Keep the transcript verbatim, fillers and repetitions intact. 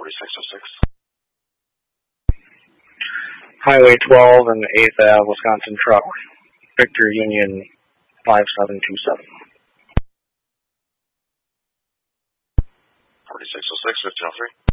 forty-six oh six. Highway twelve and eighth Avenue, Wisconsin truck, Victor Union five seven two seven. forty-six oh six, fifteen oh three.